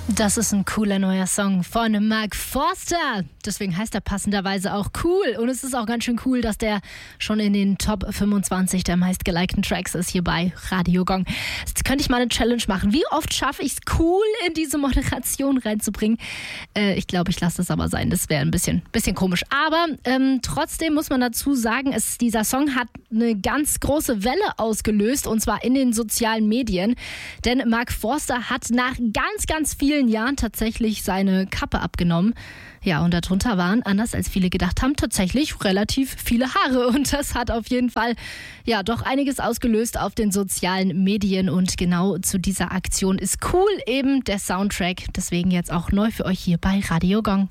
Das ist ein cooler neuer Song von Mark Forster. Deswegen heißt er passenderweise auch cool. Und es ist auch ganz schön cool, dass der schon in den Top 25 der meistgelikten Tracks ist hier bei Radio Gong. Jetzt könnte ich mal eine Challenge machen. Wie oft schaffe ich es, cool in diese Moderation reinzubringen? Ich glaube, ich lasse das aber sein. Das wäre ein bisschen komisch. Aber trotzdem muss man dazu sagen, dieser Song hat eine ganz große Welle ausgelöst. Und zwar in den sozialen Medien. Denn Mark Forster hat nach ganz vielen Jahren tatsächlich seine Kappe abgenommen. Ja, und darunter waren, anders als viele gedacht haben, tatsächlich relativ viele Haare. Und das hat auf jeden Fall ja doch einiges ausgelöst auf den sozialen Medien. Und genau zu dieser Aktion ist cool eben der Soundtrack. Deswegen jetzt auch neu für euch hier bei Radio Gong.